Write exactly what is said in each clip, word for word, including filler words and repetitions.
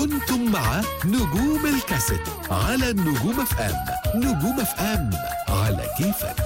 كنتم مع نجوم الكاسيت على النجوم اف ام. نجوم اف ام على كيفك.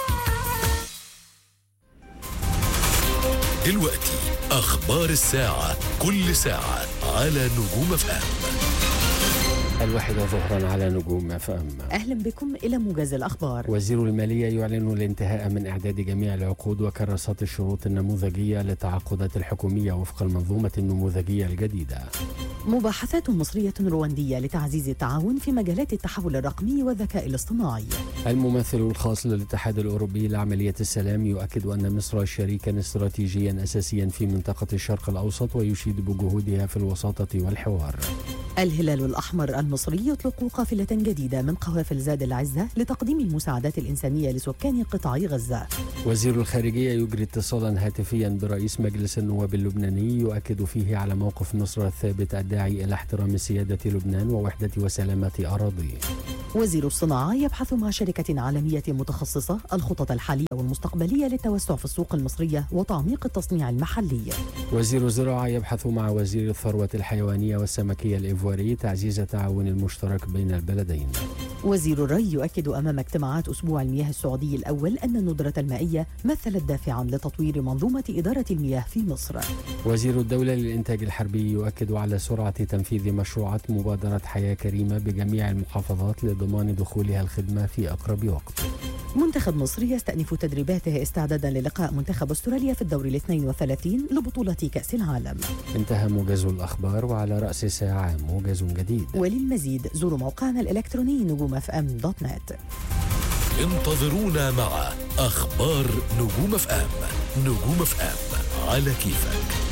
دلوقتي أخبار الساعة، كل ساعة على نجوم اف ام. الواحدة ظهرا على نجوم اف ام. أهلا بكم إلى موجز الأخبار. وزير المالية يعلن الانتهاء من إعداد جميع العقود وكراسات الشروط النموذجية للتعاقدات الحكومية وفق المنظومة النموذجية الجديدة. مباحثات مصرية رواندية لتعزيز التعاون في مجالات التحول الرقمي والذكاء الاصطناعي. الممثل الخاص للاتحاد الأوروبي لعملية السلام يؤكد أن مصر شريكا استراتيجيا أساسيا في منطقة الشرق الأوسط ويشيد بجهودها في الوساطة والحوار. الهلال الأحمر المصري يطلق قافلة جديدة من قوافل زاد العزة لتقديم المساعدات الإنسانية لسكان قطاع غزة. وزير الخارجية يجري اتصالا هاتفيا برئيس مجلس النواب اللبناني يؤكد فيه على موقف مصر الثابت الداعي إلى احترام سيادة لبنان ووحدة وسلامة أراضيه. وزير الصناعة يبحث مع شركة عالمية متخصصة الخطط الحالية والمستقبلية للتوسع في السوق المصرية وتعميق التصنيع المحلي. وزير الزراعة يبحث مع وزير الثروة الحيوانية والسمكية الإيفواري تعزيز التعاون المشترك بين البلدين. وزير الري يؤكد أمام اجتماعات أسبوع المياه السعودي الأول أن الندرة المائية مثلت دافعا لتطوير منظومة إدارة المياه في مصر. وزير الدولة للإنتاج الحربي يؤكد على سرعة تنفيذ مشروعات مبادرة حياة كريمة بجميع المحافظات لضمان دخولها الخدمة في أقرب وقت. منتخب مصر يستأنف تدريباته استعدادا للقاء منتخب أستراليا في الدور الاثنين وثلاثين لبطولة كأس العالم. انتهى موجز الأخبار، وعلى رأس الساعة موجز جديد. وللمزيد زوروا موقعنا الإلكتروني نجوم اف ام دوت نت. انتظرونا مع أخبار نجوم اف ام. نجوم اف ام على كيفك.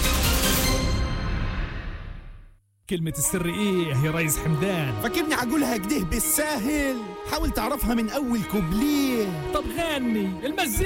كلمة السر ايه يا ريس حمدان؟ فاكرني عقولها كده بالساهل؟ حاول تعرفها من اول كوبليه. طب غني المزيكا.